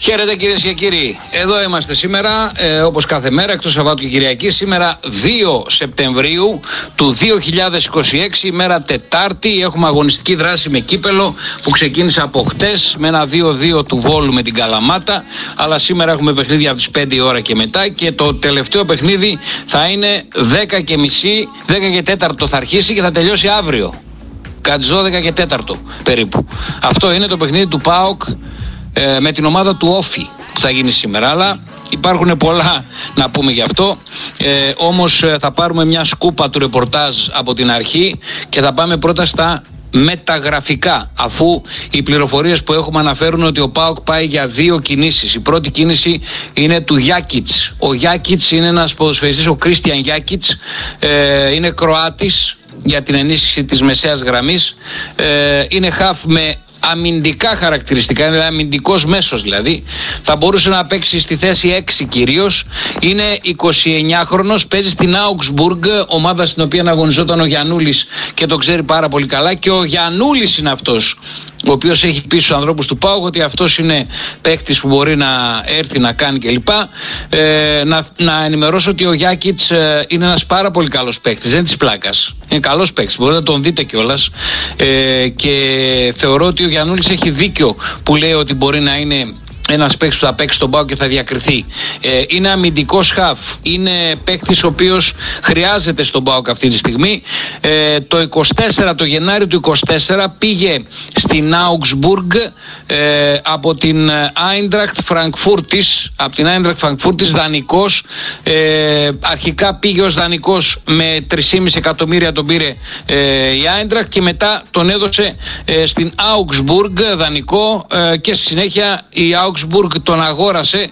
Χαίρετε κυρίες και κύριοι. Εδώ είμαστε σήμερα, όπως κάθε μέρα, εκτός Σαββάτου και Κυριακή. Σήμερα 2 Σεπτεμβρίου του 2026, ημέρα Τετάρτη. Έχουμε αγωνιστική δράση με κύπελο που ξεκίνησε από χτες με ένα 2-2 του Βόλου με την Καλαμάτα. Αλλά σήμερα έχουμε παιχνίδια από τις 5 η ώρα και μετά. Και το τελευταίο παιχνίδι θα είναι 10:30, 10 και 4 θα αρχίσει και θα τελειώσει αύριο. Κατά τις 12 και 4 περίπου. Αυτό είναι το παιχνίδι του ΠΑΟΚ με την ομάδα του Όφη που θα γίνει σήμερα, αλλά υπάρχουν πολλά να πούμε γι' αυτό. Όμως θα πάρουμε μια σκούπα του ρεπορτάζ από την αρχή και θα πάμε πρώτα στα μεταγραφικά, αφού οι πληροφορίες που έχουμε αναφέρουν ότι ο ΠΑΟΚ πάει για 2 κινήσεις. Η πρώτη κίνηση είναι του Γιάκιτς. Ο Γιάκιτς είναι ένας ποδοσφαιριστής, ο Κρίστιαν Γιάκιτς, είναι Κροάτης, για την ενίσχυση της μεσαίας γραμμής. Είναι χαφ με αμυντικά χαρακτηριστικά, είναι αμυντικός μέσος δηλαδή. Θα μπορούσε να παίξει στη θέση 6 κυρίως. Είναι 29χρονος, παίζει στην Augsburg, ομάδα στην οποία αγωνιζόταν ο Γιαννούλης και το ξέρει πάρα πολύ καλά. Και ο Γιαννούλης είναι αυτός ο οποίος έχει πει στους ανθρώπους του ΠΑΟΚ ότι αυτός είναι παίκτης που μπορεί να έρθει να κάνει κλπ. Να ενημερώσω ότι ο Γιάκιτς είναι ένας πάρα πολύ καλός παίκτης, δεν είναι της πλάκας. Είναι καλός παίκτης, μπορείτε να τον δείτε κιόλας. Και θεωρώ ότι ο Γιαννούλης έχει δίκιο που λέει ότι μπορεί να είναι ένας παίκτης που θα παίξει στον ΠΑΟΚ και θα διακριθεί. Είναι αμυντικός χαφ. Είναι παίκτης ο οποίος χρειάζεται στον ΠΑΟΚ αυτή τη στιγμή. Το 24, το Γενάρη του 24 πήγε στην Augsburg από την Άιντραχτ Φραγκφούρτης. Από την Άιντραχτ Φραγκφούρτης δανεικός. Αρχικά πήγε ως δανεικός με 3,5 εκατομμύρια τον πήρε η Άιντραχτ και μετά τον έδωσε στην Augsburg δανεικό και στη συνέχεια η Augsburg τον αγόρασε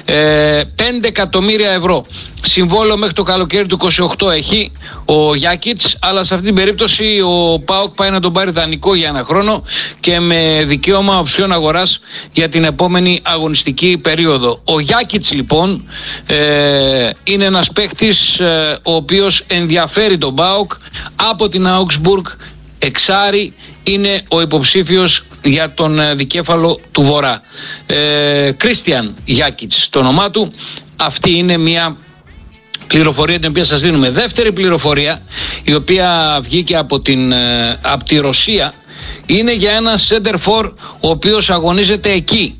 5 εκατομμύρια ευρώ. Συμβόλαιο μέχρι το καλοκαίρι του 28 έχει ο Γιάκιτς, αλλά σε αυτή την περίπτωση ο ΠΑΟΚ πάει να τον πάρει δανεικό για 1 χρόνο και με δικαίωμα οψιών αγοράς για την επόμενη αγωνιστική περίοδο. Ο Γιάκιτς λοιπόν είναι ένας παίκτης ο οποίος ενδιαφέρει τον ΠΑΟΚ από την Augsburg. Εξάρι, είναι ο υποψήφιος για τον δικέφαλο του Βορρά. Κρίστιαν Γιάκιτς το όνομά του. Αυτή είναι μια πληροφορία την οποία σας δίνουμε. Δεύτερη πληροφορία, η οποία βγήκε από τη Ρωσία, είναι για ένα center for ο οποίος αγωνίζεται εκεί.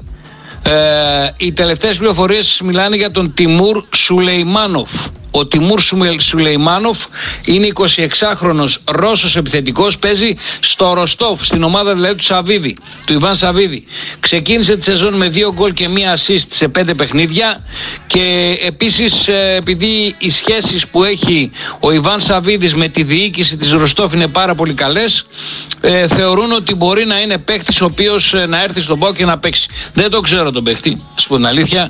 Οι τελευταίες πληροφορίες μιλάνε για τον Τιμούρ Σουλεϊμάνοφ. Ο Τιμούρ Σουλεϊμάνοφ είναι 26χρονος Ρώσος επιθετικός, παίζει στο Ροστόφ, στην ομάδα δηλαδή του Σαββίδη, του Ιβάν Σαββίδη. Ξεκίνησε τη σεζόν με 2 γκολ και 1 assist σε 5 παιχνίδια και επίσης επειδή οι σχέσεις που έχει ο Ιβάν Σαββίδης με τη διοίκηση της Ροστόφ είναι πάρα πολύ καλές, θεωρούν ότι μπορεί να είναι παίχτης ο οποίος να έρθει στον ΠΑΟΚ και να παίξει. Δεν το ξέρω τον παίχτη, ας πω την αλήθεια.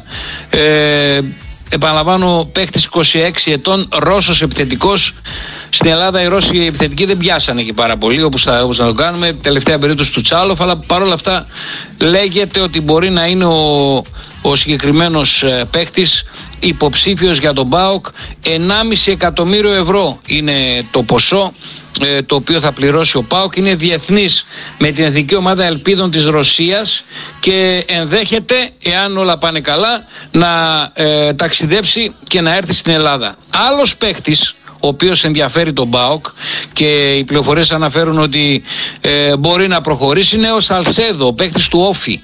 Επαναλαμβάνω, παίχτης 26 ετών, Ρώσος επιθετικός. Στην Ελλάδα οι Ρώσοι επιθετικοί δεν πιάσανε και πάρα πολύ όπως να το κάνουμε. Τελευταία περίπτωση του Τσάλοφ, αλλά παρόλα αυτά λέγεται ότι μπορεί να είναι ο συγκεκριμένος παίχτης υποψήφιος για τον ΠΑΟΚ. 1,5 εκατομμύριο ευρώ είναι το ποσό το οποίο θα πληρώσει ο ΠΑΟΚ. Είναι διεθνής με την εθνική ομάδα Ελπίδων της Ρωσίας και ενδέχεται, εάν όλα πάνε καλά, να ταξιδέψει και να έρθει στην Ελλάδα. Άλλος παίχτης ο οποίος ενδιαφέρει τον ΠΑΟΚ και οι πληροφορίες αναφέρουν ότι μπορεί να προχωρήσει είναι ο Σαλσέδο, ο παίχτης του Όφη.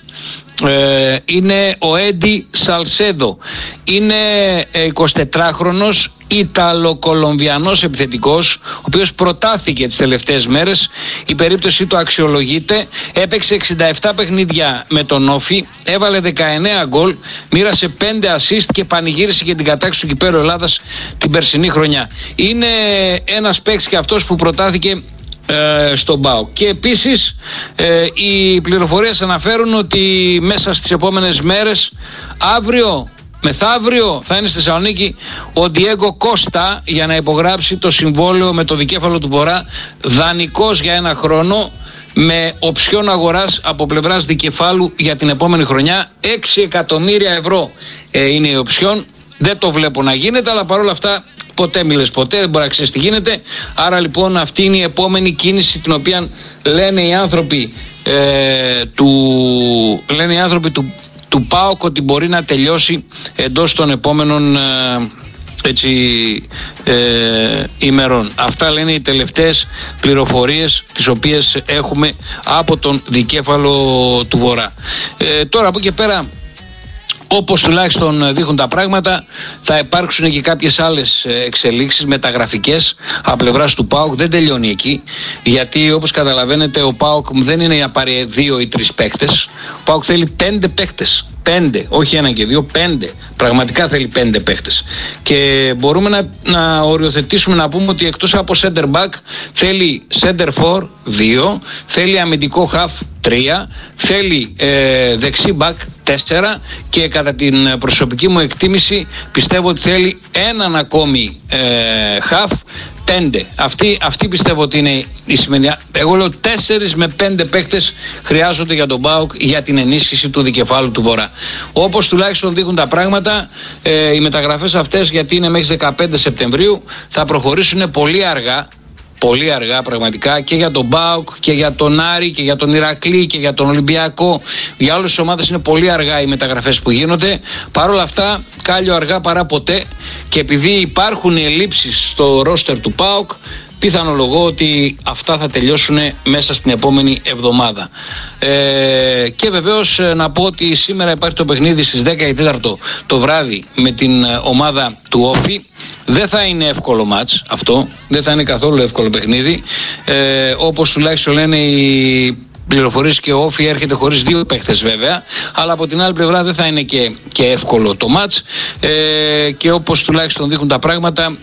Είναι ο Έντι Σαλσέδο. Είναι 24χρονος Ιταλοκολομβιανός επιθετικός, ο οποίος προτάθηκε τις τελευταίες μέρες. Η περίπτωση του αξιολογείται. Έπαιξε 67 παιχνίδια με τον Όφη, έβαλε 19 γκολ, μοίρασε 5 assist και πανηγύρισε για την κατάκτηση του κυπέλλου Ελλάδας την περσινή χρονιά. Είναι ένας παίκτης και αυτός που προτάθηκε στον ΠΑΟΚ. Και επίσης οι πληροφορίες αναφέρουν ότι μέσα στις επόμενες μέρες, αύριο μεθαύριο, θα είναι στη Θεσσαλονίκη ο Ντιέγκο Κώστα για να υπογράψει το συμβόλαιο με το δικέφαλο του Βορρά, δανεικός για 1 χρόνο με οψιόν αγοράς από πλευράς δικεφάλου για την επόμενη χρονιά. 6 εκατομμύρια ευρώ είναι η οψιόν. Δεν το βλέπω να γίνεται, αλλά παρόλα αυτά ποτέ μιλες ποτέ, δεν μπορεί να ξέρεις τι γίνεται. Άρα λοιπόν αυτή είναι η επόμενη κίνηση την οποία λένε οι άνθρωποι του του ΠΑΟΚ ότι μπορεί να τελειώσει εντός των επόμενων ημερών. Αυτά λένε οι τελευταίες πληροφορίες τις οποίες έχουμε από τον δικέφαλο του Βορρά. Τώρα από εκεί και πέρα, όπως τουλάχιστον δείχνουν τα πράγματα, θα υπάρξουν και κάποιες άλλες εξελίξεις μεταγραφικές από πλευράς του ΠΑΟΚ. Δεν τελειώνει εκεί, γιατί όπως καταλαβαίνετε ο ΠΑΟΚ δεν είναι για πάρει 2 ή 3 παίκτες. Ο ΠΑΟΚ θέλει 5 παίκτες. 5, όχι 1 και 2, 5. Πραγματικά θέλει 5 παίκτες. Και μπορούμε να οριοθετήσουμε, να πούμε ότι εκτός από center back θέλει center for 2, θέλει αμυντικό half 3, θέλει δεξί back 4 και κατά την προσωπική μου εκτίμηση πιστεύω ότι θέλει έναν ακόμη half 5. Αυτή πιστεύω ότι είναι η σημερινή. Εγώ λέω 4 με 5 παίκτες χρειάζονται για τον ΠΑΟΚ για την ενίσχυση του δικεφάλου του Βορρά. Όπως τουλάχιστον δείχνουν τα πράγματα, οι μεταγραφές αυτές, γιατί είναι μέχρι 15 Σεπτεμβρίου, θα προχωρήσουν πολύ αργά. Πολύ αργά πραγματικά, και για τον ΠΑΟΚ και για τον Άρη και για τον Ηρακλή και για τον Ολυμπιακό. Για όλες τις ομάδες είναι πολύ αργά οι μεταγραφές που γίνονται. Παρ' όλα αυτά, κάλλιο αργά παρά ποτέ, και επειδή υπάρχουν ελλείψεις στο ρόστερ του ΠΑΟΚ, πιθανολογώ ότι αυτά θα τελειώσουν μέσα στην επόμενη εβδομάδα. Και βεβαίως να πω ότι σήμερα υπάρχει το παιχνίδι στις 10 το βράδυ με την ομάδα του Όφη. Δεν θα είναι εύκολο μάτς αυτό, δεν θα είναι καθόλου εύκολο παιχνίδι. Όπως τουλάχιστον λένε οι πληροφορίες, και ο Όφη έρχεται χωρίς 2 παίχτες βέβαια, αλλά από την άλλη πλευρά δεν θα είναι και εύκολο το μάτς. Και όπως τουλάχιστον δείχνουν τα πράγματα,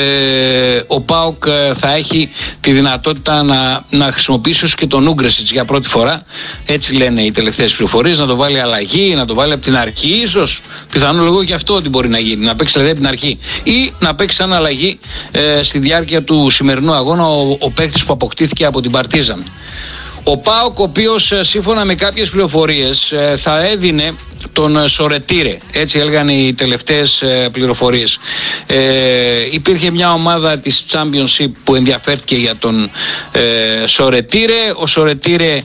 ο ΠΑΟΚ θα έχει τη δυνατότητα να χρησιμοποιήσει και τον Ούγκρεσιτς για πρώτη φορά, έτσι λένε οι τελευταίες πληροφορίες, να το βάλει αλλαγή, να το βάλει από την αρχή, ίσως πιθανολογώ και αυτό ότι μπορεί να γίνει, να παίξει δηλαδή από την αρχή ή να παίξει σαν αλλαγή στη διάρκεια του σημερινού αγώνα ο παίκτης που αποκτήθηκε από την Παρτίζαν. Ο ΠΑΟΚ, ο οποίος σύμφωνα με κάποιες πληροφορίες θα έδινε τον Σορετήρε, έτσι έλεγαν οι τελευταίες πληροφορίες. Υπήρχε μια ομάδα της Championship που ενδιαφέρθηκε για τον Σορετήρε. Ο Σορετήρε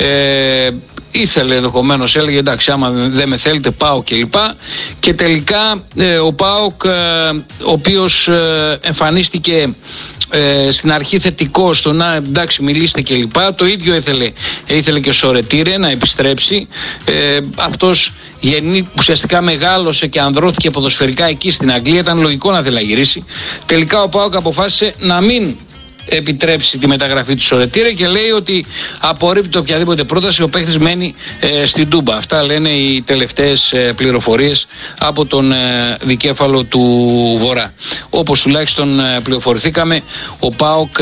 ήθελε, ενδεχομένως έλεγε εντάξει, άμα δεν με θέλετε πάω κλπ. Και τελικά ο ΠΑΟΚ, ο οποίος εμφανίστηκε στην αρχή θετικό στο να εντάξει μιλήστε και λοιπά, το ίδιο ήθελε και ο Σορετήρε να επιστρέψει. Αυτός ουσιαστικά μεγάλωσε και ανδρώθηκε ποδοσφαιρικά εκεί στην Αγγλία, ήταν λογικό να θέλει να γυρίσει. Τελικά ο ΠΑΟΚ αποφάσισε να μην επιτρέψει τη μεταγραφή του Σορετήρε και λέει ότι απορρίπτει οποιαδήποτε πρόταση, ο παίχτης μένει στην Τούμπα. Αυτά λένε οι τελευταίες πληροφορίες από τον δικέφαλο του Βορρά. Όπως τουλάχιστον πληροφορηθήκαμε, ο ΠΑΟΚ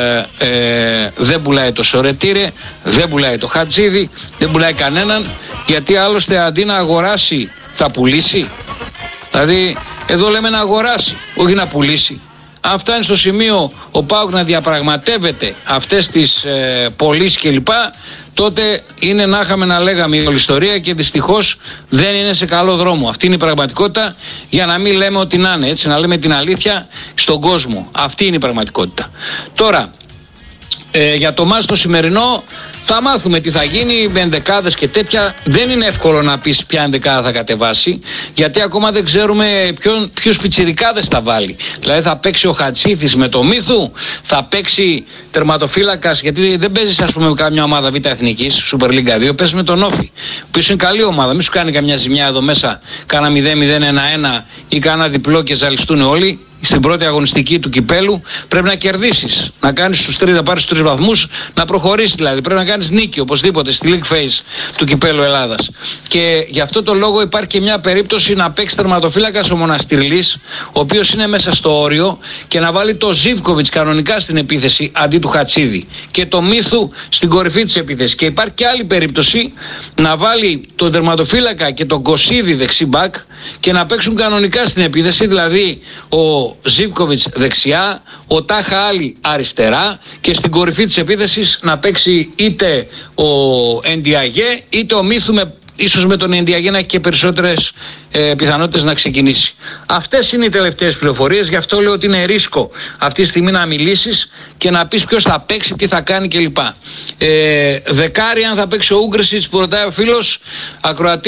δεν πουλάει το Σορετήρε, δεν πουλάει το Χατζίδη, δεν πουλάει κανέναν, γιατί άλλωστε αντί να αγοράσει θα πουλήσει. Δηλαδή εδώ λέμε να αγοράσει, όχι να πουλήσει. Αν φτάνει στο σημείο ο ΠΑΟΚ να διαπραγματεύεται αυτές τις πωλήσεις κλπ, τότε είναι να είχαμε να λέγαμε η όλη ιστορία, και δυστυχώς δεν είναι σε καλό δρόμο. Αυτή είναι η πραγματικότητα, για να μην λέμε ότι να είναι, έτσι, να λέμε την αλήθεια στον κόσμο. Αυτή είναι η πραγματικότητα. Τώρα, για το μάτς το σημερινό θα μάθουμε τι θα γίνει με ενδεκάδες και τέτοια. Δεν είναι εύκολο να πεις ποια ενδεκάδα θα κατεβάσει, γιατί ακόμα δεν ξέρουμε ποιους πιτσιρικάδες θα βάλει. Δηλαδή θα παίξει ο Χατσίθης με το Μύθου, θα παίξει τερματοφύλακας, γιατί δεν παίζεις ας πούμε με κάμια ομάδα Β' Εθνικής, Super League 2, παίζεις με τον Όφη, που είναι καλή ομάδα, μην σου κάνει καμιά ζημιά εδώ μέσα, κάνα 0-0-1-1 ή κάνα διπλό και ζαλιστούν όλοι. Στην πρώτη αγωνιστική του κυπέλου πρέπει να κερδίσεις, να κάνεις τους 3, να πάρεις τους 3 βαθμούς, να προχωρήσεις δηλαδή. Πρέπει να κάνεις νίκη οπωσδήποτε στη League Phase του κυπέλου Ελλάδας. Και γι' αυτό το λόγο υπάρχει και μια περίπτωση να παίξει τερματοφύλακας ο Μοναστηρλής, ο οποίος είναι μέσα στο όριο, και να βάλει το Ζίβκοβιτς κανονικά στην επίθεση αντί του Χατσίδη και το Μύθου στην κορυφή της επίθεσης. Και υπάρχει και άλλη περίπτωση να βάλει τον τερματοφύλακα και τον Κωσίδη δεξί μπακ και να παίξουν κανονικά στην επίθεση, δηλαδή ο Ζίβκοβιτς δεξιά, ο Τάχα Άλλη αριστερά, και στην κορυφή της επίθεσης να παίξει είτε ο Εντιαγέ είτε ο Μύθου, ίσως με τον Εντιαγέ να έχει και περισσότερες πιθανότητες να ξεκινήσει. Αυτές είναι οι τελευταίες πληροφορίες, γι' αυτό λέω ότι είναι ρίσκο αυτή τη στιγμή να μιλήσεις και να πεις ποιος θα παίξει, τι θα κάνει κλπ. Δεκάρι, αν θα παίξει ο Ούγκρεσιτς που ρωτάει ο φίλος ακροατής,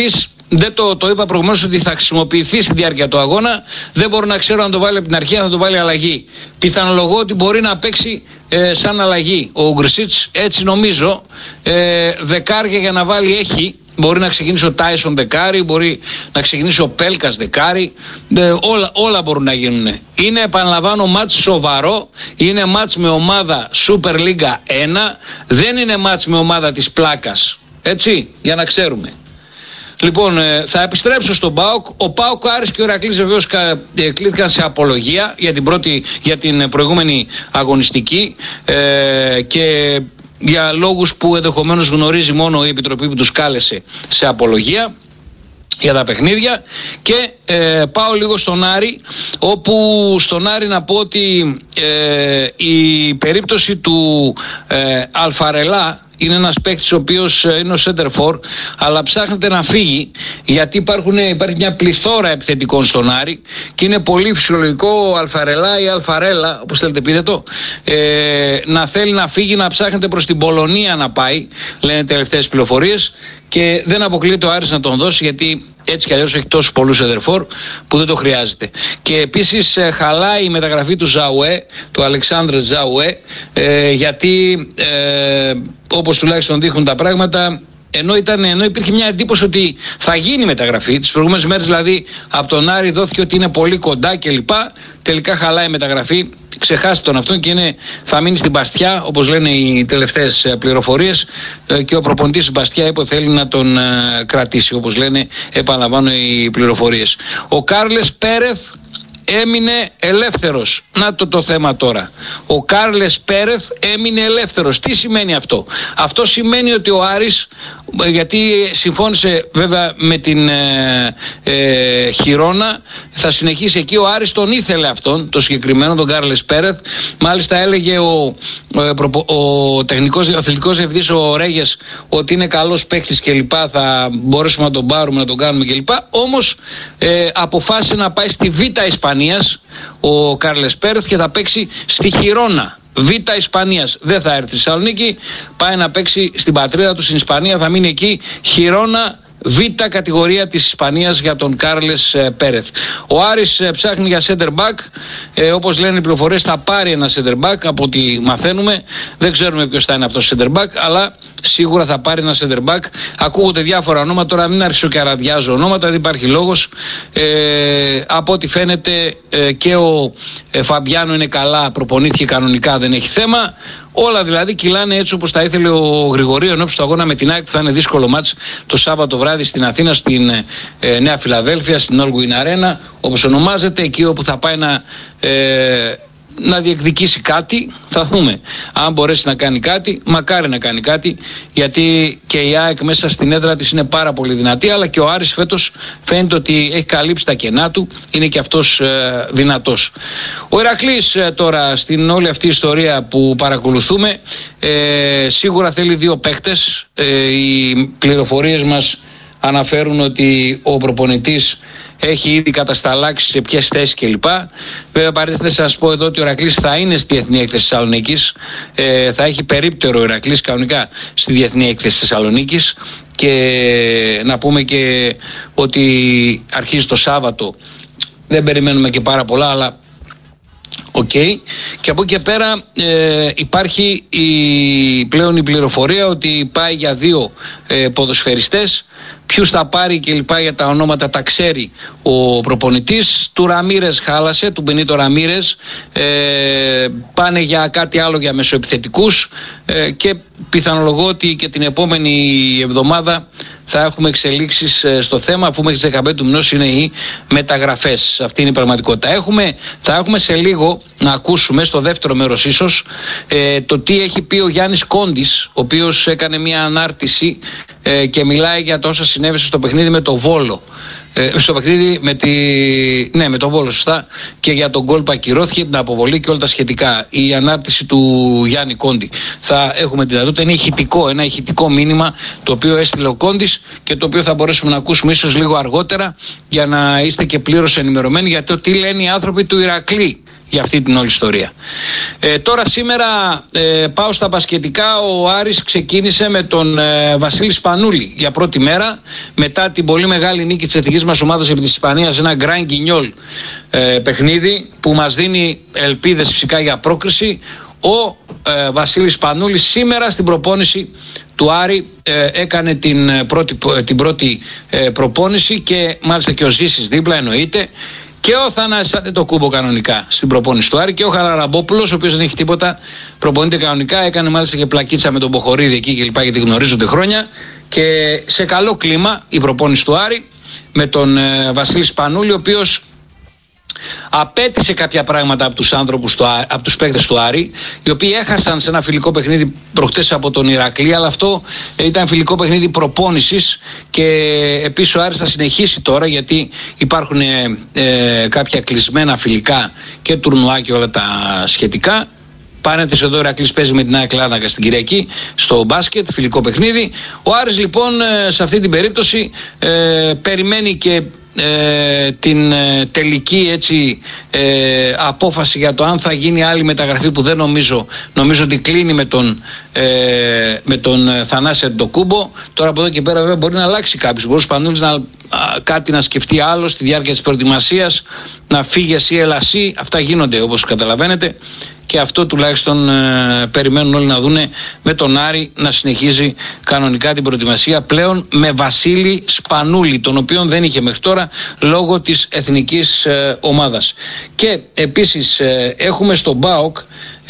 δεν το είπα προηγουμένως ότι θα χρησιμοποιηθεί στη διάρκεια του αγώνα. Δεν μπορώ να ξέρω αν το βάλει από την αρχή, αν θα το βάλει αλλαγή. Πιθανολογώ ότι μπορεί να παίξει σαν αλλαγή ο Γκρισίτς, έτσι νομίζω. Δεκάρια για να βάλει έχει. Μπορεί να ξεκινήσει ο Τάισον δεκάρι, μπορεί να ξεκινήσει ο Πέλκας δεκάρι. Όλα μπορούν να γίνουν. Είναι, επαναλαμβάνω, μάτς σοβαρό. Είναι μάτς με ομάδα Super League 1. Δεν είναι μάτς με ομάδα της πλάκας. Έτσι, για να ξέρουμε. Λοιπόν, θα επιστρέψω στον ΠΑΟΚ. Ο ΠΑΟΚ, ο Άρης και ο Ηρακλής βεβαίως κλήθηκαν σε απολογία για την προηγούμενη αγωνιστική και για λόγους που ενδεχομένως γνωρίζει μόνο η Επιτροπή που τους κάλεσε σε απολογία για τα παιχνίδια. Και πάω λίγο στον Άρη, όπου στον Άρη να πω ότι η περίπτωση του Αλφαρελά είναι ένας παίκτης ο οποίος είναι ο center for, αλλά ψάχνεται να φύγει γιατί υπάρχει μια πληθώρα επιθετικών στον Άρη και είναι πολύ φυσιολογικό ο Αλφαρελά ή Αλφαρέλα, όπως θέλετε πείτε το, να θέλει να φύγει, να ψάχνεται προς την Πολωνία να πάει, λένε τελευταίες πληροφορίες, και δεν αποκλείεται ο Άρης να τον δώσει γιατί έτσι κι αλλιώς έχει τόσους πολλούς σεντερφόρ που δεν το χρειάζεται. Και επίσης χαλάει η μεταγραφή του Ζαουέ, του Αλεξάνδρε Ζαουέ, γιατί όπως τουλάχιστον δείχνουν τα πράγματα, ενώ υπήρχε μια εντύπωση ότι θα γίνει μεταγραφή, τις προηγούμενες μέρες δηλαδή από τον Άρη δόθηκε ότι είναι πολύ κοντά κλπ. Τελικά χαλάει η μεταγραφή, ξεχάστε τον αυτόν και θα μείνει στην Μπαστιά, όπως λένε οι τελευταίες πληροφορίες, και ο προπονητής Μπαστιά είπε ότι θέλει να τον κρατήσει, όπως λένε, επαναλαμβάνω, οι πληροφορίες. Ο Κάρλες Πέρεθ έμεινε ελεύθερος. Να το θέμα τώρα. Ο Κάρλες Πέρεθ έμεινε ελεύθερος. Τι σημαίνει αυτό? Αυτό σημαίνει ότι ο Άρης, γιατί συμφώνησε βέβαια με την Χιρόνα, θα συνεχίσει εκεί. Ο Άρης τον ήθελε αυτόν, το συγκεκριμένο, τον Κάρλες Πέρεθ. Μάλιστα έλεγε ο τεχνικός αθλητικός διευθυντής ο Ρέγες ότι είναι καλός παίκτης κλπ. Θα μπορέσουμε να τον πάρουμε, να τον κάνουμε κλπ. Όμως αποφάσισε να πάει στη Β' Ισπανίας ο Κάρλες Πέρεθ και θα παίξει στη Χιρόνα. Β' Ισπανίας. Δεν θα έρθει στη Θεσσαλονίκη, πάει να παίξει στην πατρίδα του, στην Ισπανία, θα μείνει εκεί. Χιρόνα, Β' κατηγορία της Ισπανίας για τον Κάρλες Πέρεθ. Ο Άρης ψάχνει για center back, όπως λένε οι πληροφορίες θα πάρει ένα center back από ό,τι μαθαίνουμε. Δεν ξέρουμε ποιος θα είναι αυτός center back, αλλά σίγουρα θα πάρει ένα center back. Ακούγονται διάφορα ονόματα, τώρα μην αρχίσω και αραδιάζω ονόματα, δεν υπάρχει λόγος. Από ό,τι φαίνεται και ο Φαμπιάνο είναι καλά, προπονήθηκε κανονικά, δεν έχει θέμα. Όλα δηλαδή κυλάνε έτσι όπως τα ήθελε ο Γρηγορίου ενώπιση του αγώνα με την ΑΕΚ, που θα είναι δύσκολο μάτς το Σάββατο βράδυ στην Αθήνα, στην Νέα Φιλαδέλφια, στην All Win Arena, όπως ονομάζεται, εκεί όπου θα πάει να διεκδικήσει κάτι. Θα δούμε αν μπορέσει να κάνει κάτι, μακάρι να κάνει κάτι, γιατί και η ΑΕΚ μέσα στην έδρα της είναι πάρα πολύ δυνατή, αλλά και ο Άρης φέτος φαίνεται ότι έχει καλύψει τα κενά του, είναι και αυτός δυνατός. Ο Ηρακλής τώρα στην όλη αυτή η ιστορία που παρακολουθούμε σίγουρα θέλει δύο παίκτες. Οι πληροφορίες μας αναφέρουν ότι ο προπονητής έχει ήδη κατασταλάξει σε ποιες θέσεις κλπ. Βέβαια, παρέθεσα να σας πω εδώ ότι ο Ηρακλής θα είναι στη Διεθνή Έκθεση Θεσσαλονίκης. Θα έχει περίπτερο ο Ηρακλής κανονικά στη Διεθνή Έκθεση Θεσσαλονίκης. Και να πούμε και ότι αρχίζει το Σάββατο. Δεν περιμένουμε και πάρα πολλά, αλλά okay. Και από εκεί και πέρα υπάρχει πλέον η πληροφορία ότι πάει για δύο ποδοσφαιριστές. Ποιους θα πάρει και λοιπά, για τα ονόματα τα ξέρει ο προπονητής. Του Ραμίρες χάλασε, του Μπενίτο Ραμίρες. Πάνε για κάτι άλλο, για μεσοεπιθετικούς, και πιθανολογώ ότι και την επόμενη εβδομάδα θα έχουμε εξελίξεις στο θέμα, αφού μέχρι τις 15 του μηνός είναι οι μεταγραφές. Αυτή είναι η πραγματικότητα. Θα έχουμε σε λίγο να ακούσουμε, στο δεύτερο μέρος ίσως, το τι έχει πει ο Γιάννης Κόντης, ο οποίος έκανε μια ανάρτηση και μιλάει για το όσα συνέβησε στο παιχνίδι με το Βόλο. Στο παιχνίδι με το Βόλο, σωστά, και για τον γκολ που ακυρώθηκε, την αποβολή και όλα τα σχετικά. Η ανάρτηση του Γιάννη Κόντι. Θα έχουμε τη δυνατότητα, είναι ένα ηχητικό μήνυμα το οποίο έστειλε ο Κόντης και το οποίο θα μπορέσουμε να ακούσουμε ίσως λίγο αργότερα, για να είστε και πλήρως ενημερωμένοι για το τι λένε οι άνθρωποι του Ηρακλή για αυτή την όλη ιστορία. Τώρα σήμερα πάω στα μπασκετικά. Ο Άρης ξεκίνησε με τον Βασίλη Σπανούλη για πρώτη μέρα, μετά την πολύ μεγάλη νίκη της εθνικής μας ομάδας επί της Ισπανίας, ένα γκραν γκινιόλ παιχνίδι που μας δίνει ελπίδες φυσικά για πρόκριση. Ο Βασίλης Σπανούλης σήμερα στην προπόνηση του Άρη έκανε την πρώτη προπόνηση, και μάλιστα και ο Ζήσης δίπλα, εννοείται, και ο Θανάσης Αντετοκούμπο κανονικά στην προπόνηση του Άρη, και ο Χαραλαμπόπουλος, ο οποίος δεν έχει τίποτα, προπονείται κανονικά, έκανε μάλιστα και πλακίτσα με τον Μποχορίδη εκεί και λοιπά, γιατί γνωρίζονται χρόνια, και σε καλό κλίμα η προπόνηση του Άρη με τον Βασίλη Σπανούλη, ο οποίος απέτησε κάποια πράγματα από τους άνθρωπους, από τους παίκτες του Άρη, οι οποίοι έχασαν σε ένα φιλικό παιχνίδι προχτές από τον Ηρακλή, αλλά αυτό ήταν φιλικό παιχνίδι προπόνησης, και επίσης ο Άρης θα συνεχίσει τώρα, γιατί υπάρχουν κάποια κλεισμένα φιλικά και τουρνουά και όλα τα σχετικά. Πάνετες εδώ, ο Ηρακλής παίζει με την ΑΕΚ Λάρνακα στην Κυριακή στο μπάσκετ, φιλικό παιχνίδι. Ο Άρης λοιπόν σε αυτή την περίπτωση περιμένει και την τελική απόφαση για το αν θα γίνει άλλη μεταγραφή, που δεν νομίζω ότι κλείνει με τον Θανάση Αντετοκούμπο. Τώρα από εδώ και πέρα βέβαια μπορεί να αλλάξει κάποιος, μπορεί ο Σπανούλης κάτι να σκεφτεί άλλο στη διάρκεια της προετοιμασίας, να φύγει εσύ ελασί, αυτά γίνονται όπως καταλαβαίνετε, και αυτό τουλάχιστον περιμένουν όλοι να δούνε, με τον Άρη να συνεχίζει κανονικά την προετοιμασία πλέον με Βασίλη Σπανούλη, τον οποίον δεν είχε μέχρι τώρα λόγω της εθνικής ομάδας. Και επίσης έχουμε στον ΠΑΟΚ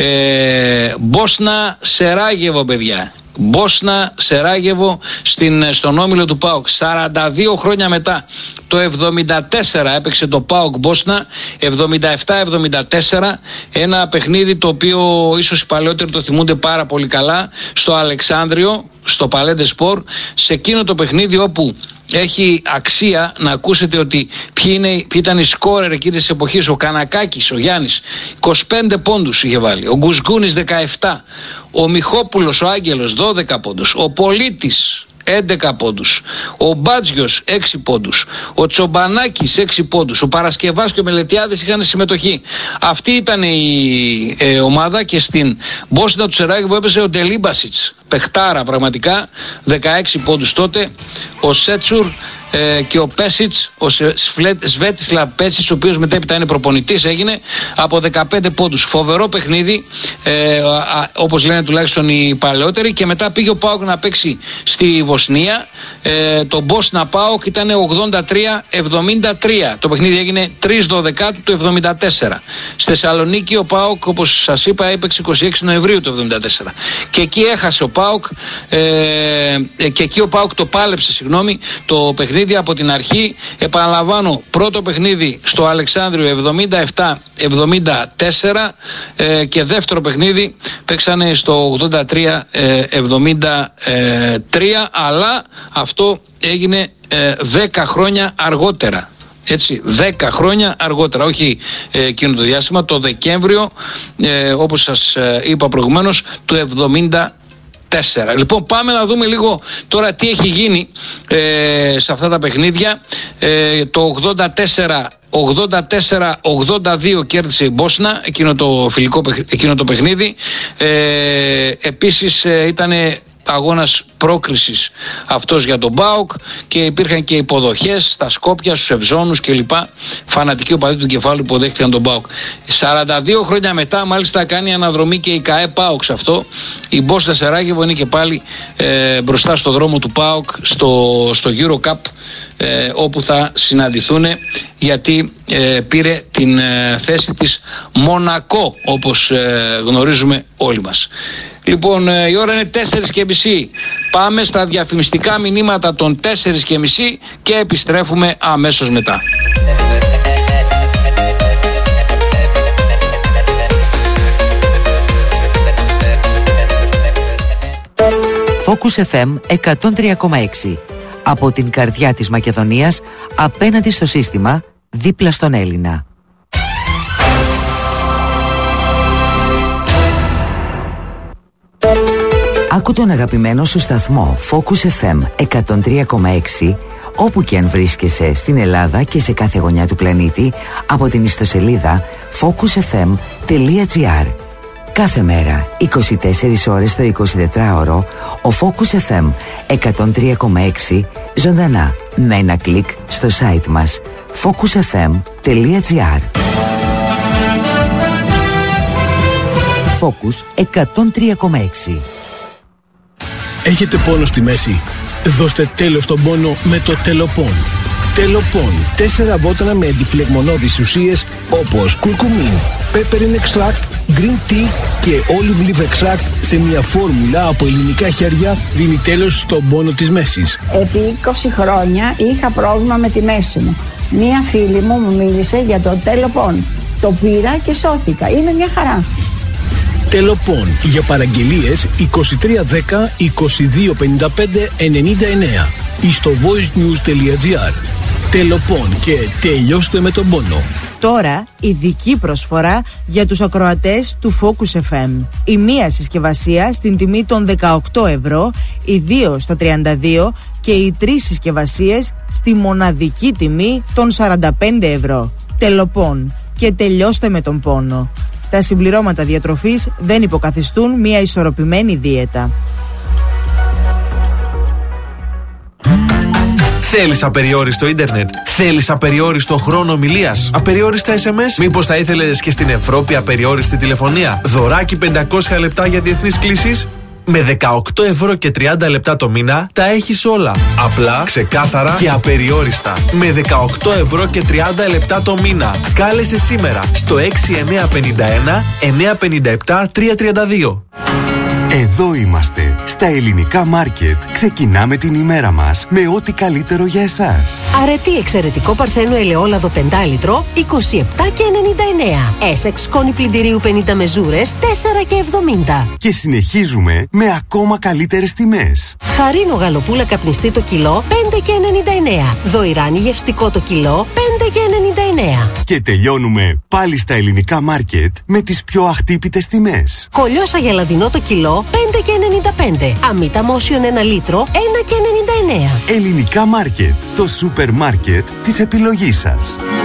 Μπόσνα Σεράγεβο, παιδιά. Μπόσνα Σεράγεβο στον όμιλο του ΠΑΟΚ. 42 χρόνια μετά, το 74 έπαιξε το ΠΑΟΚ Μπόσνα, 77-74, ένα παιχνίδι το οποίο ίσως οι παλαιότεροι το θυμούνται πάρα πολύ καλά, στο Αλεξάνδριο, στο Παλέντε Σπορ, σε εκείνο το παιχνίδι όπου έχει αξία να ακούσετε ότι ποιοι ήταν οι σκόρερ εκείνης της εποχής. Ο Κανακάκης, ο Γιάννης, 25 πόντους είχε βάλει, ο Γκουσγκούνης 17, ο Μιχόπουλος, ο Άγγελος 12 πόντους, ο Πολίτης 11 πόντους, ο Μπάτζιος 6 πόντους, ο Τσομπανάκης 6 πόντους, ο Παρασκευάς και ο Μελετιάδης είχαν συμμετοχή. Αυτή ήταν η ομάδα, και στην Μπόσνα του Σεράγεβο έπαιζε ο Ντελίμπασιτς, παιχτάρα πραγματικά, 16 πόντους τότε, ο Σέτσουρ και ο Πέσιτς, ο Σβέτισλαβ Πέσιτς, ο οποίος μετέπειτα είναι προπονητής, έγινε, από 15 πόντους. Φοβερό παιχνίδι, όπως λένε τουλάχιστον οι παλαιότεροι. Και μετά πήγε ο ΠΑΟΚ να παίξει στη Βοσνία. Το Μπόσνα ΠΑΟΚ ήταν 83-73. Το παιχνίδι έγινε 3/12 του 74. Στη Θεσσαλονίκη ο ΠΑΟΚ, όπως σας είπα, έπαιξε 26 Νοεμβρίου του 74. Και εκεί έχασε ο ΠΑΟΚ, και εκεί ο ΠΑΟΚ το πάλεψε, το παιχνίδι από την αρχή. Επαναλαμβάνω, πρώτο παιχνίδι στο Αλεξάνδριο 77-74, και δεύτερο παιχνίδι παίξανε στο 83-73, αλλά αυτό έγινε 10 χρόνια αργότερα. Έτσι, 10 χρόνια αργότερα, όχι εκείνο το διάστημα, το Δεκέμβριο, όπως σας είπα προηγουμένως, του 74. Λοιπόν, πάμε να δούμε λίγο τώρα τι έχει γίνει σε αυτά τα παιχνίδια. Το 84-82 κέρδισε η Μπόσνα εκείνο το παιχνίδι. Επίσης ήταν αγώνας πρόκρισης αυτός για τον ΠΑΟΚ, και υπήρχαν και υποδοχές στα Σκόπια, στους Ευζώνους κλπ. Φανατικοί οπαδοί του Κεφάλου υποδέχτηκαν τον ΠΑΟΚ. 42 χρόνια μετά μάλιστα κάνει αναδρομή και η ΚΑΕ ΠΑΟΚ σε αυτό. Η Μπόσνα Σεράγεβο είναι και πάλι μπροστά στο δρόμο του ΠΑΟΚ στο EuroCup, όπου θα συναντηθούν, γιατί πήρε την θέση της Μονακό, όπως γνωρίζουμε όλοι μας. Λοιπόν, η ώρα είναι 4:30. Πάμε στα διαφημιστικά μηνύματα των 4:30 και επιστρέφουμε αμέσως μετά. Focus FM 103,6. Από την καρδιά της Μακεδονίας, απέναντι στο σύστημα, δίπλα στον Έλληνα. Άκου τον αγαπημένο σου σταθμό Focus FM 103,6 όπου και αν βρίσκεσαι στην Ελλάδα και σε κάθε γωνιά του πλανήτη από την ιστοσελίδα focusfm.gr. Κάθε μέρα, 24 ώρες το 24ωρο, ο Focus FM 103,6 ζωντανά με ένα κλικ στο site μας focusfm.gr. Focus 103,6. Έχετε πόνο στη μέση? Δώστε τέλος στον πόνο με το Τελοπών. Τελοπών. 4 βότανα με αντιφλεγμονώδεις ουσίες όπως κουρκουμίν, peppermint extract, green tea και olive leaf extract σε μια φόρμουλα από ελληνικά χέρια δίνει τέλος στον πόνο της μέσης. Επί 20 χρόνια είχα πρόβλημα με τη μέση μου. Μία φίλη μου μίλησε για το Τελοπών. Το πήρα και σώθηκα. Είναι μια χαρά. Τελοπών. Για παραγγελίες 2310 2255 99 ή στο voicenews.gr. Τελοπών και τελειώστε με τον πόνο. Τώρα ειδική προσφορά για τους ακροατές του Focus FM. Η μία συσκευασία στην τιμή των 18 ευρώ, οι 2 στα 32 και οι 3 συσκευασίες στη μοναδική τιμή των 45 ευρώ. Τελοπών και τελειώστε με τον πόνο. Τα συμπληρώματα διατροφής δεν υποκαθιστούν μια ισορροπημένη δίαιτα. Θέλεις απεριόριστο ίντερνετ? Θέλεις απεριόριστο χρόνο ομιλίας? Απεριόριστα SMS? Μήπως θα ήθελες και στην Ευρώπη απεριόριστη τηλεφωνία? Δωράκι 500 λεπτά για διεθνείς κλήσεις? Με 18 ευρώ και 30 λεπτά το μήνα τα έχεις όλα. Απλά, ξεκάθαρα και απεριόριστα. Με 18 ευρώ και 30 λεπτά το μήνα. Κάλεσε σήμερα στο 6951 957 332. Εδώ είμαστε, στα Ελληνικά Μάρκετ. Ξεκινάμε την ημέρα μας με ό,τι καλύτερο για εσάς. Αρετή εξαιρετικό παρθένο ελαιόλαδο 5 λίτρο, 27,99. Έσεξ σκόνη πλυντηρίου 50 μεζούρες, 4,70. Και συνεχίζουμε με ακόμα καλύτερες τιμές. Χαρίνο γαλοπούλα καπνιστή το κιλό, 5,99. Δοϊράνι γευστικό το κιλό, 5,99. Και τελειώνουμε πάλι στα Ελληνικά Μάρκετ με τις πιο αχτύπητες τιμές. Κολιόσα γελαδινό το κιλό, 5,95. Αμύτα μόσιον 1 λίτρο, 1,99. Ελληνικά Μάρκετ, το σούπερ μάρκετ της επιλογής σας.